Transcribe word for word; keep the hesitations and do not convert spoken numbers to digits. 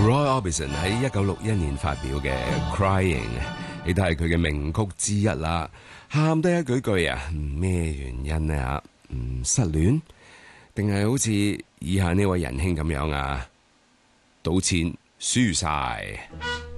Roy Orbison 喺一九六一年發表嘅《Crying》，亦都係佢嘅名曲之一啦。喊得一句句啊，咩原因呢？吓？嗯，失戀，定係好似以下呢位仁兄咁樣啊？賭錢輸晒。